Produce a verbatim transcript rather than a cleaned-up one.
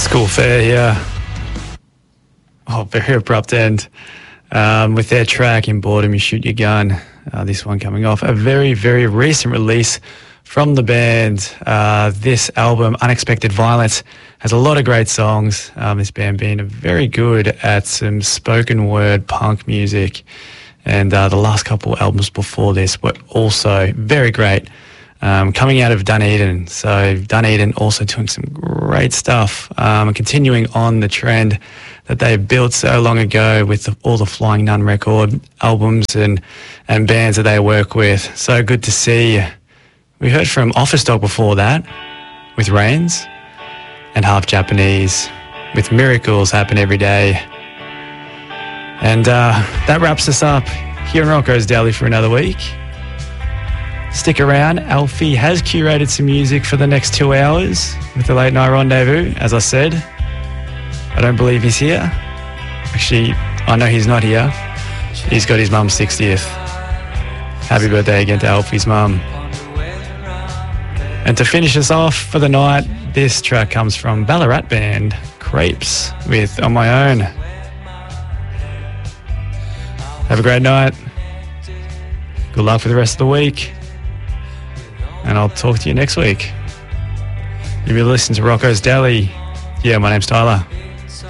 School fair here. Oh, very abrupt end. Um, with their track In Boredom You Shoot Your Gun. Uh, this one coming off a very, very recent release from the band. Uh, this album, Unexpected Violence, has a lot of great songs. Um, this band being very good at some spoken word punk music. And uh, the last couple albums before this were also very great. Um, coming out of Dunedin. So Dunedin also doing some great stuff, um, continuing on the trend that they built so long ago with the, all the Flying Nun record albums and, and bands that they work with. So good to see. We heard from Office Dog before that with Rains, and Half Japanese with Miracles Happen Every Day. And uh, that wraps us up here in Rocco's Daily for another week. Stick around. Alfie has curated some music for the next two hours with the Late Night Rendezvous. As I said, I don't believe he's here. Actually, I know he's not here. He's got his mum's sixtieth. Happy birthday again to Alfie's mum. And to finish us off for the night, this track comes from Ballarat band Crepes with On My Own. Have a great night. Good luck for the rest of the week. And I'll talk to you next week. You'll be listening to Rocco's Daily. Yeah, my name's Tyler.